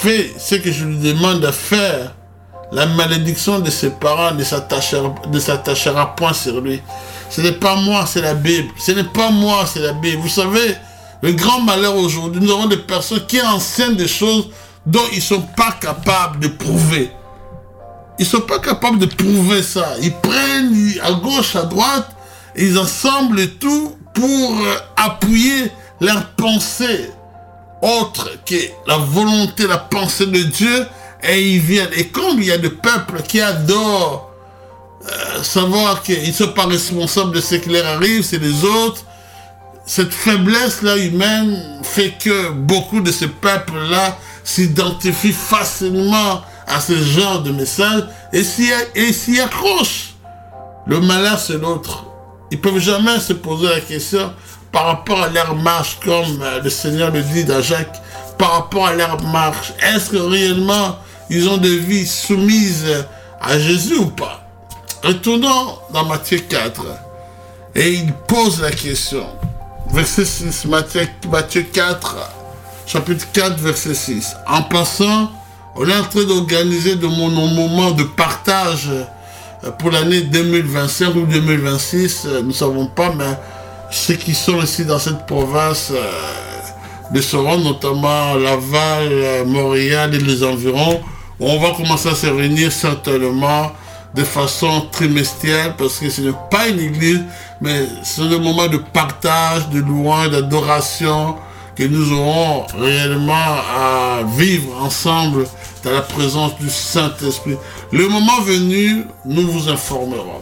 fait ce que je lui demande de faire, la malédiction de ses parents ne s'attachera point sur lui. Ce n'est pas moi, c'est la Bible. Ce n'est pas moi, c'est la Bible. Vous savez, le grand malheur aujourd'hui, nous avons des personnes qui enseignent des choses dont ils ne sont pas capables de prouver. Ils ne sont pas capables de prouver ça. Ils prennent à gauche, à droite, et ils assemblent tout pour appuyer leur pensée autre que la volonté, la pensée de Dieu, et ils viennent. Et comme il y a des peuples qui adorent savoir qu'ils ne sont pas responsables de ce qui leur arrive, c'est les autres, cette faiblesse-là humaine fait que beaucoup de ces peuples-là s'identifient facilement à ce genre de message et s'y accrochent. Le malheur, c'est l'autre. Ils ne peuvent jamais se poser la question par rapport à leur marche, comme le Seigneur le dit dans Jacques, par rapport à leur marche. Est-ce que réellement ils ont des vies soumises à Jésus ou pas? Retournons dans Matthieu 4 et il pose la question. Verset 6, Matthieu 4, chapitre 4, verset 6. En passant, on est en train d'organiser mon moment de partage pour l'année 2025 ou 2026, nous ne savons pas, mais ceux qui sont ici dans cette province le sauront, notamment Laval, Montréal et les environs. On va commencer à se réunir certainement de façon trimestrielle, parce que ce n'est pas une église, mais c'est un moment de partage, de louange, d'adoration, que nous aurons réellement à vivre ensemble dans la présence du Saint-Esprit. Le moment venu, nous vous informerons.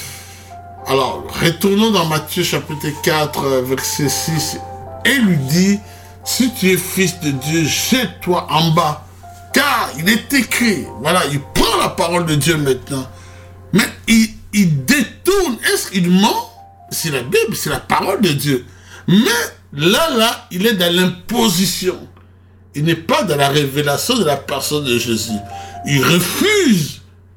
Alors, retournons dans Matthieu chapitre 4, verset 6, et lui dit, si tu es fils de Dieu, jette-toi en bas, car il est écrit. Voilà, il prend la parole de Dieu maintenant. Mais il détourne. Est-ce qu'il ment? C'est la Bible, c'est la parole de Dieu. Mais là, il est dans l'imposition. Il n'est pas dans la révélation de la personne de Jésus. Il refuse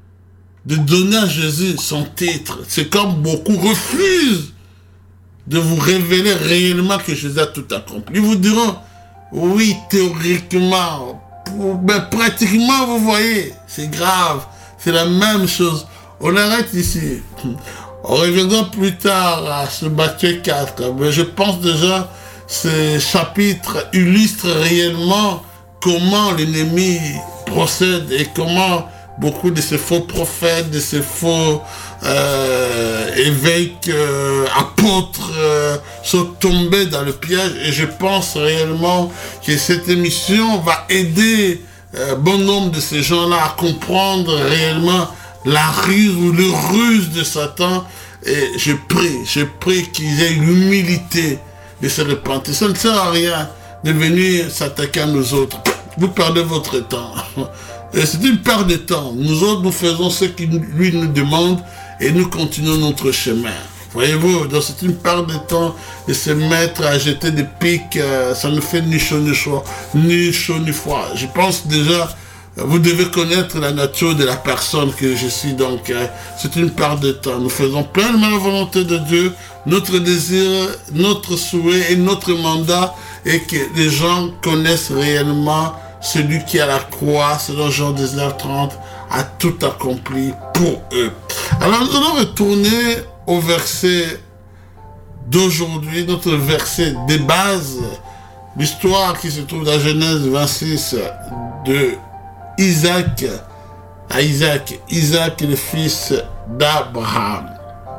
de donner à Jésus son titre. C'est comme beaucoup refusent de vous révéler réellement que Jésus a tout accompli. Ils vous diront, oui, théoriquement, mais pratiquement, vous voyez, c'est grave. C'est la même chose. On arrête ici. On reviendra plus tard à ce Matthieu 4. Mais je pense déjà ce chapitre illustre réellement comment l'ennemi procède et comment beaucoup de ces faux prophètes, de ces faux évêques, apôtres sont tombés dans le piège. Et je pense réellement que cette émission va aider bon nombre de ces gens-là à comprendre réellement la ruse ou le ruse de Satan. Et je prie qu'ils aient l'humilité de se repentir. Ça ne sert à rien de venir s'attaquer à nous autres. Vous perdez votre temps. C'est une perte de temps. Nous autres, nous faisons ce qu'il lui nous demande et nous continuons notre chemin. Voyez-vous, donc c'est une perte de temps de se mettre à jeter des pics. Ça ne fait ni chaud ni froid. Je pense déjà, vous devez connaître la nature de la personne que je suis. Donc, c'est une perte de temps. Nous faisons pleinement la volonté de Dieu. Notre désir, notre souhait et notre mandat est que les gens connaissent réellement celui qui à la croix, selon Jean 19:30, a tout accompli pour eux. Alors nous allons retourner au verset d'aujourd'hui, notre verset de base, l'histoire qui se trouve dans Genèse 26 de Isaac, le fils d'Abraham.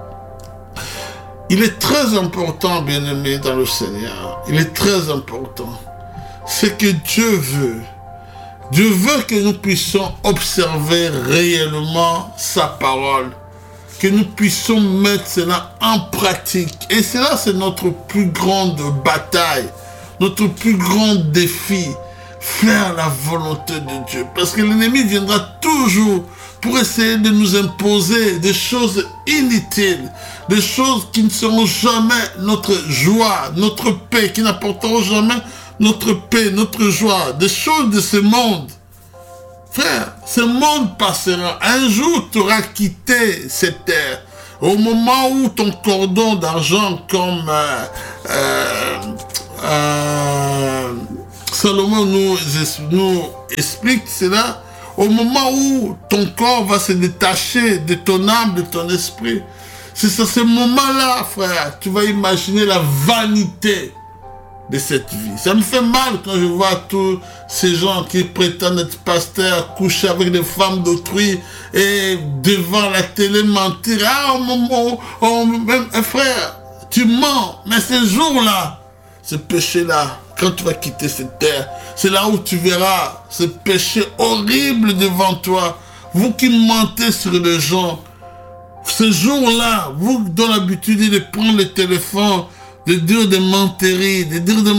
Il est très important, bien-aimé dans le Seigneur, il est très important. Ce que Dieu veut. Dieu veut que nous puissions observer réellement sa parole, que nous puissions mettre cela en pratique. Et cela, c'est notre plus grande bataille, notre plus grand défi, faire la volonté de Dieu. Parce que l'ennemi viendra toujours pour essayer de nous imposer des choses inutiles, des choses qui ne seront jamais notre joie, notre paix, qui n'apporteront jamais notre paix, notre joie, des choses de ce monde. Frère, ce monde passera. Un jour, tu auras quitté cette terre. Au moment où ton cordon d'argent, comme Salomon nous explique cela, au moment où ton corps va se détacher de ton âme, de ton esprit, c'est à ce moment-là, frère, tu vas imaginer la vanité de cette vie. Ça me fait mal quand je vois tous ces gens qui prétendent être pasteurs, coucher avec des femmes d'autrui et devant la télé mentir. Ah, frère, tu mens. Mais ce jour-là, ce péché-là, quand tu vas quitter cette terre, c'est là où tu verras ce péché horrible devant toi. Vous qui mentez sur les gens, ce jour-là, vous donnez l'habitude de prendre le téléphone, de dire des menteries,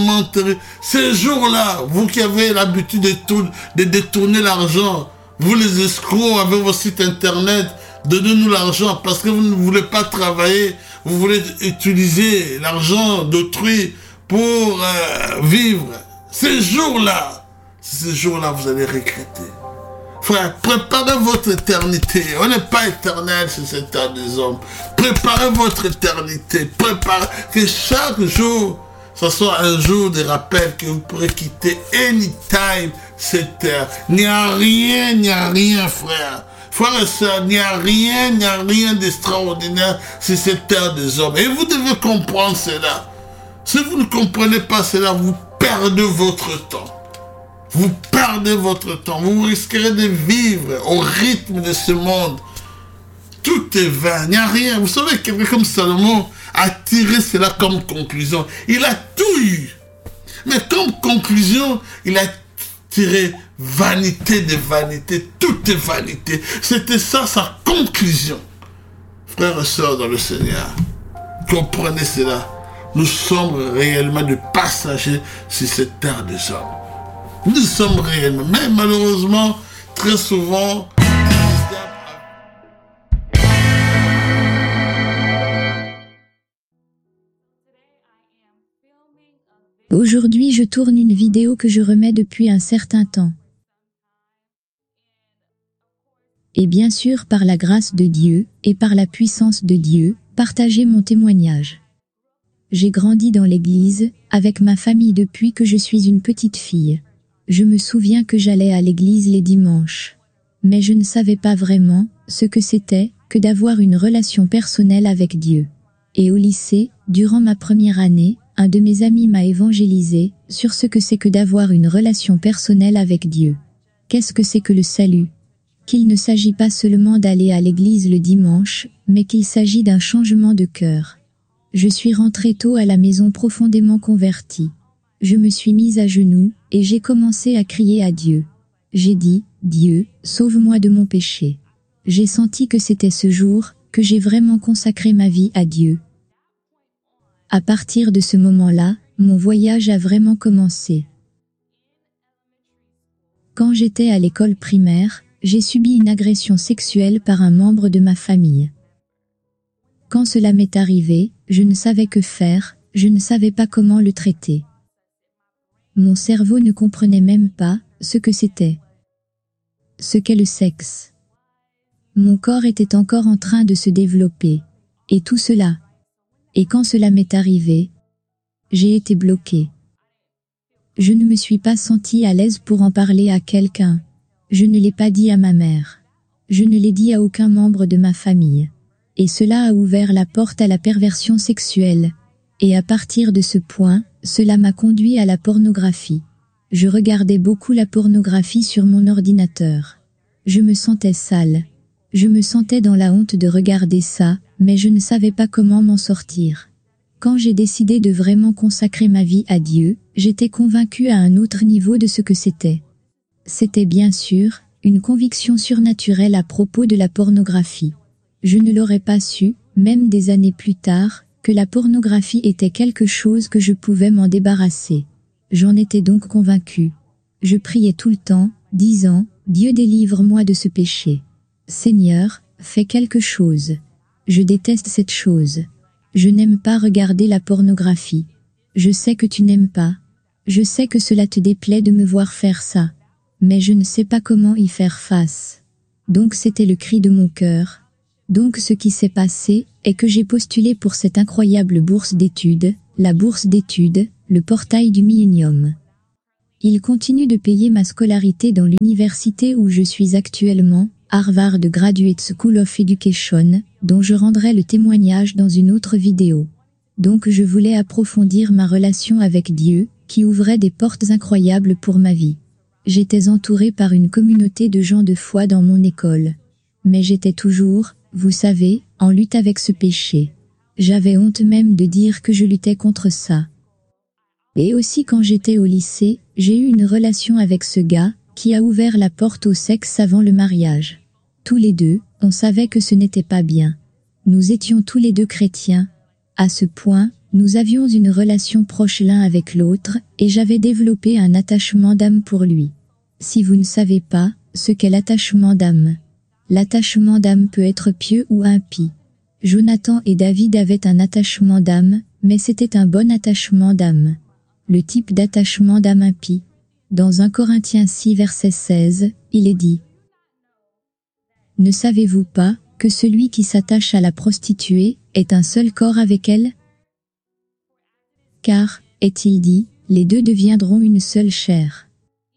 ce jour-là, vous qui avez l'habitude de détourner l'argent, vous les escrocs avec vos sites internet, donnez-nous l'argent parce que vous ne voulez pas travailler, vous voulez utiliser l'argent d'autrui pour vivre. Ce jour-là, vous allez regretter. Frère, préparez votre éternité. On n'est pas éternel sur cette terre des hommes. Préparez votre éternité. Préparez que chaque jour, ce soit un jour de rappel que vous pourrez quitter anytime cette terre. Il n'y a rien, frère. Frère et sœurs, il n'y a rien d'extraordinaire sur cette terre des hommes. Et vous devez comprendre cela. Si vous ne comprenez pas cela, vous perdez votre temps. Vous perdez votre temps. Vous risquerez de vivre au rythme de ce monde. Tout est vain. Il n'y a rien. Vous savez, quelqu'un comme Salomon a tiré cela comme conclusion. Il a tout eu. Mais comme conclusion, il a tiré vanité de vanité. Tout est vanité. C'était ça sa conclusion. Frères et sœurs dans le Seigneur, comprenez cela. Nous sommes réellement des passagers sur cette terre des hommes. Nous sommes réellement, mais malheureusement, très souvent, Aujourd'hui, je tourne une vidéo que je remets depuis un certain temps. Et bien sûr, par la grâce de Dieu et par la puissance de Dieu, partager mon témoignage. J'ai grandi dans l'église, avec ma famille depuis que je suis une petite fille. Je me souviens que j'allais à l'église les dimanches. Mais je ne savais pas vraiment ce que c'était que d'avoir une relation personnelle avec Dieu. Et au lycée, durant ma première année, un de mes amis m'a évangélisé sur ce que c'est que d'avoir une relation personnelle avec Dieu. Qu'est-ce que c'est que le salut? Qu'il ne s'agit pas seulement d'aller à l'église le dimanche, mais qu'il s'agit d'un changement de cœur. Je suis rentrée tôt à la maison profondément convertie. Je me suis mise à genoux, et j'ai commencé à crier à Dieu. J'ai dit, Dieu, sauve-moi de mon péché. J'ai senti que c'était ce jour, que j'ai vraiment consacré ma vie à Dieu. À partir de ce moment-là, mon voyage a vraiment commencé. Quand j'étais à l'école primaire, j'ai subi une agression sexuelle par un membre de ma famille. Quand cela m'est arrivé, je ne savais que faire, je ne savais pas comment le traiter. Mon cerveau ne comprenait même pas ce que c'était. Ce qu'est le sexe. Mon corps était encore en train de se développer. Et tout cela. Et quand cela m'est arrivé, j'ai été bloquée. Je ne me suis pas sentie à l'aise pour en parler à quelqu'un. Je ne l'ai pas dit à ma mère. Je ne l'ai dit à aucun membre de ma famille. Et cela a ouvert la porte à la perversion sexuelle. Et à partir de ce point, cela m'a conduit à la pornographie. Je regardais beaucoup la pornographie sur mon ordinateur. Je me sentais sale. Je me sentais dans la honte de regarder ça, mais je ne savais pas comment m'en sortir. Quand j'ai décidé de vraiment consacrer ma vie à Dieu, j'étais convaincue à un autre niveau de ce que c'était. C'était bien sûr, une conviction surnaturelle à propos de la pornographie. Je ne l'aurais pas su, même des années plus tard, que la pornographie était quelque chose que je pouvais m'en débarrasser. J'en étais donc convaincue. Je priais tout le temps, disant, Dieu délivre-moi de ce péché. Seigneur, fais quelque chose. Je déteste cette chose. Je n'aime pas regarder la pornographie. Je sais que tu n'aimes pas. Je sais que cela te déplaît de me voir faire ça. Mais je ne sais pas comment y faire face. Donc c'était le cri de mon cœur. Donc ce qui s'est passé est que j'ai postulé pour cette incroyable bourse d'études, la bourse d'études, le portail du millénium. Il continue de payer ma scolarité dans l'université où je suis actuellement, Harvard Graduate School of Education, dont je rendrai le témoignage dans une autre vidéo. Donc je voulais approfondir ma relation avec Dieu, qui ouvrait des portes incroyables pour ma vie. J'étais entourée par une communauté de gens de foi dans mon école. Mais j'étais toujours, vous savez, en lutte avec ce péché. J'avais honte même de dire que je luttais contre ça. Et aussi quand j'étais au lycée, j'ai eu une relation avec ce gars, qui a ouvert la porte au sexe avant le mariage. Tous les deux, on savait que ce n'était pas bien. Nous étions tous les deux chrétiens. À ce point, nous avions une relation proche l'un avec l'autre, et j'avais développé un attachement d'âme pour lui. Si vous ne savez pas, ce qu'est l'attachement d'âme. L'attachement d'âme peut être pieux ou impie. Jonathan et David avaient un attachement d'âme, mais c'était un bon attachement d'âme. Le type d'attachement d'âme impie. Dans 1 Corinthiens 6 verset 16, il est dit « Ne savez-vous pas que celui qui s'attache à la prostituée est un seul corps avec elle ? Car, est-il dit, les deux deviendront une seule chair. »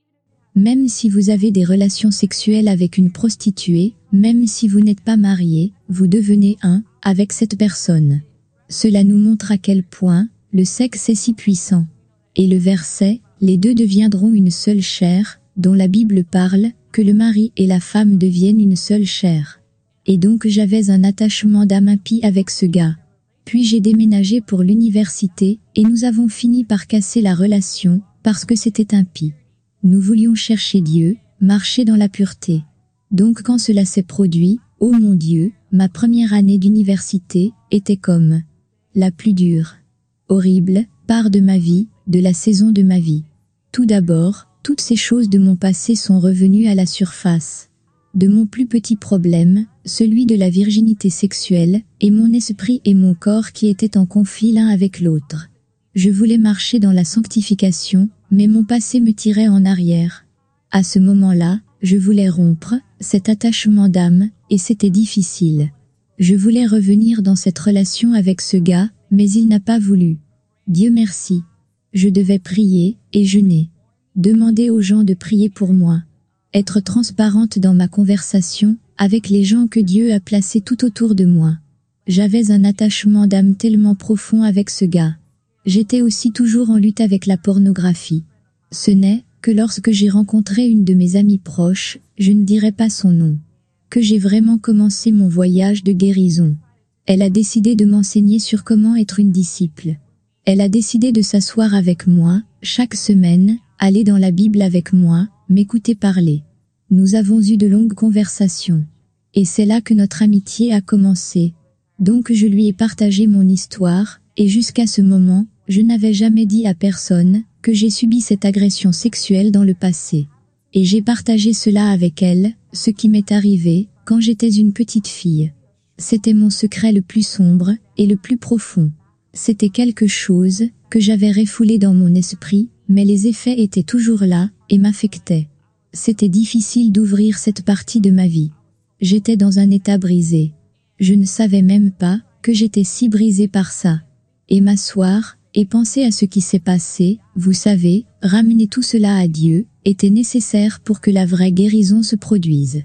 Même si vous avez des relations sexuelles avec une prostituée, même si vous n'êtes pas marié, vous devenez un avec cette personne. Cela nous montre à quel point le sexe est si puissant. Et le verset « Les deux deviendront une seule chair », dont la Bible parle, que le mari et la femme deviennent une seule chair. Et donc j'avais un attachement d'âme impie avec ce gars. Puis j'ai déménagé pour l'université, et nous avons fini par casser la relation, parce que c'était impie. Nous voulions chercher Dieu, marcher dans la pureté. Donc quand cela s'est produit, oh mon Dieu, ma première année d'université était comme la plus dure, horrible, part de ma vie, de la saison de ma vie. Tout d'abord, toutes ces choses de mon passé sont revenues à la surface. De mon plus petit problème, celui de la virginité sexuelle, et mon esprit et mon corps qui étaient en conflit l'un avec l'autre. Je voulais marcher dans la sanctification, mais mon passé me tirait en arrière. À ce moment-là, je voulais rompre cet attachement d'âme, et c'était difficile. Je voulais revenir dans cette relation avec ce gars, mais il n'a pas voulu. Dieu merci. Je devais prier, et jeûner. Demander aux gens de prier pour moi. Être transparente dans ma conversation, avec les gens que Dieu a placés tout autour de moi. J'avais un attachement d'âme tellement profond avec ce gars. J'étais aussi toujours en lutte avec la pornographie. Ce n'est que lorsque j'ai rencontré une de mes amies proches, je ne dirai pas son nom, que j'ai vraiment commencé mon voyage de guérison. Elle a décidé de m'enseigner sur comment être une disciple. Elle a décidé de s'asseoir avec moi, chaque semaine, aller dans la Bible avec moi, m'écouter parler. Nous avons eu de longues conversations. Et c'est là que notre amitié a commencé. Donc je lui ai partagé mon histoire, et jusqu'à ce moment, je n'avais jamais dit à personne que j'ai subi cette agression sexuelle dans le passé. Et j'ai partagé cela avec elle, ce qui m'est arrivé, quand j'étais une petite fille. C'était mon secret le plus sombre, et le plus profond. C'était quelque chose que j'avais refoulé dans mon esprit, mais les effets étaient toujours là, et m'affectaient. C'était difficile d'ouvrir cette partie de ma vie. J'étais dans un état brisé. Je ne savais même pas que j'étais si brisée par ça. Et m'asseoir, et penser à ce qui s'est passé, vous savez, ramener tout cela à Dieu, était nécessaire pour que la vraie guérison se produise.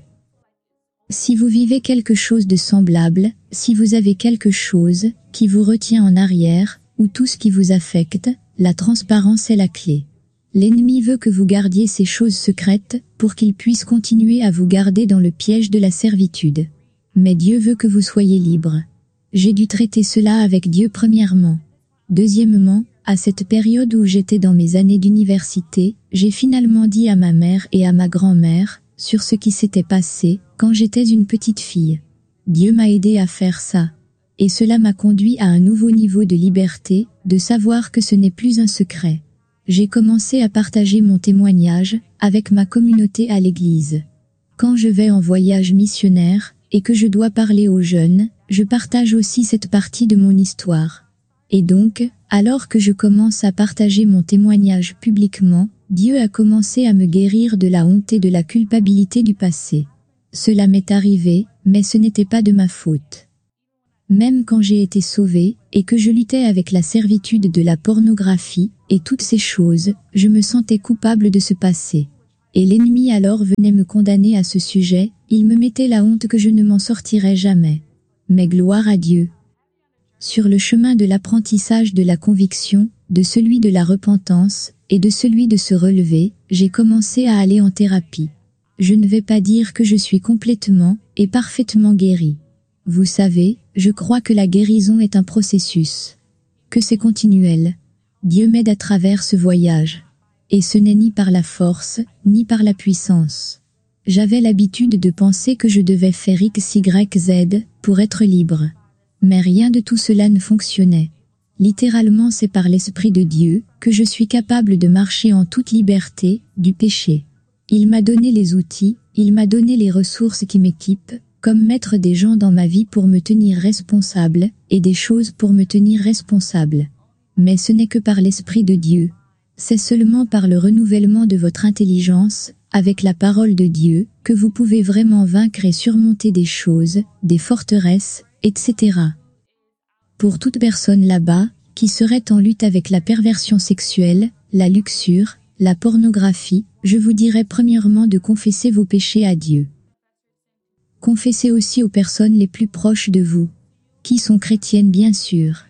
Si vous vivez quelque chose de semblable, si vous avez quelque chose qui vous retient en arrière, ou tout ce qui vous affecte, la transparence est la clé. L'ennemi veut que vous gardiez ces choses secrètes, pour qu'il puisse continuer à vous garder dans le piège de la servitude. Mais Dieu veut que vous soyez libre. J'ai dû traiter cela avec Dieu premièrement. Deuxièmement, à cette période où j'étais dans mes années d'université, j'ai finalement dit à ma mère et à ma grand-mère, sur ce qui s'était passé, quand j'étais une petite fille. Dieu m'a aidé à faire ça. Et cela m'a conduit à un nouveau niveau de liberté, de savoir que ce n'est plus un secret. J'ai commencé à partager mon témoignage, avec ma communauté à l'église. Quand je vais en voyage missionnaire, et que je dois parler aux jeunes, je partage aussi cette partie de mon histoire. Et donc, alors que je commence à partager mon témoignage publiquement, Dieu a commencé à me guérir de la honte et de la culpabilité du passé. Cela m'est arrivé, mais ce n'était pas de ma faute. Même quand j'ai été sauvée, et que je luttais avec la servitude de la pornographie, et toutes ces choses, je me sentais coupable de ce passé. Et l'ennemi alors venait me condamner à ce sujet, il me mettait la honte que je ne m'en sortirais jamais. Mais gloire à Dieu. Sur le chemin de l'apprentissage de la conviction, de celui de la repentance, et de celui de se relever, j'ai commencé à aller en thérapie. Je ne vais pas dire que je suis complètement et parfaitement guérie. Vous savez, je crois que la guérison est un processus. Que c'est continuel. Dieu m'aide à travers ce voyage. Et ce n'est ni par la force, ni par la puissance. J'avais l'habitude de penser que je devais faire X, Y, Z, pour être libre. Mais rien de tout cela ne fonctionnait. Littéralement, c'est par l'Esprit de Dieu que je suis capable de marcher en toute liberté du péché. Il m'a donné les outils, il m'a donné les ressources qui m'équipent, comme mettre des gens dans ma vie pour me tenir responsable, et des choses pour me tenir responsable. Mais ce n'est que par l'Esprit de Dieu. C'est seulement par le renouvellement de votre intelligence, avec la parole de Dieu, que vous pouvez vraiment vaincre et surmonter des choses, des forteresses, etc. Pour toute personne là-bas, qui serait en lutte avec la perversion sexuelle, la luxure, la pornographie, je vous dirais premièrement de confesser vos péchés à Dieu. Confessez aussi aux personnes les plus proches de vous, qui sont chrétiennes bien sûr.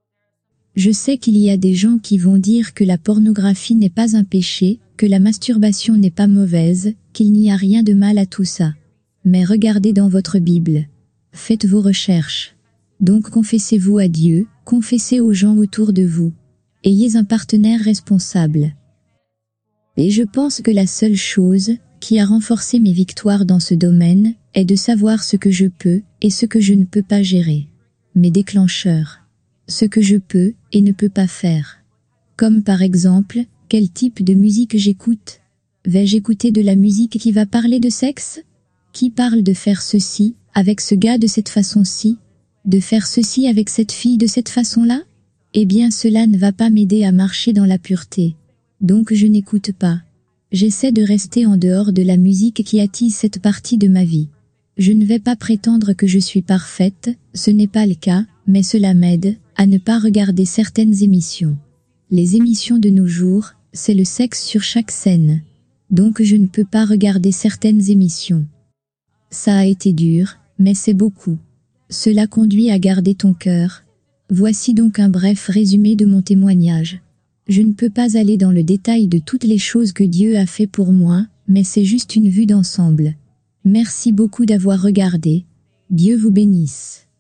Je sais qu'il y a des gens qui vont dire que la pornographie n'est pas un péché, que la masturbation n'est pas mauvaise, qu'il n'y a rien de mal à tout ça. Mais regardez dans votre Bible. Faites vos recherches. Donc confessez-vous à Dieu, confessez aux gens autour de vous. Ayez un partenaire responsable. Et je pense que la seule chose qui a renforcé mes victoires dans ce domaine est de savoir ce que je peux et ce que je ne peux pas gérer. Mes déclencheurs. Ce que je peux et ne peux pas faire. Comme par exemple, quel type de musique j'écoute? Vais-je écouter de la musique qui va parler de sexe? Qui parle de faire ceci, avec ce gars de cette façon-ci? De faire ceci avec cette fille de cette façon-là? Eh bien cela ne va pas m'aider à marcher dans la pureté. Donc je n'écoute pas. J'essaie de rester en dehors de la musique qui attise cette partie de ma vie. Je ne vais pas prétendre que je suis parfaite, ce n'est pas le cas, mais cela m'aide à ne pas regarder certaines émissions. Les émissions de nos jours, c'est le sexe sur chaque scène. Donc je ne peux pas regarder certaines émissions. Ça a été dur, mais c'est beaucoup. Cela conduit à garder ton cœur. Voici donc un bref résumé de mon témoignage. Je ne peux pas aller dans le détail de toutes les choses que Dieu a fait pour moi, mais c'est juste une vue d'ensemble. Merci beaucoup d'avoir regardé. Dieu vous bénisse.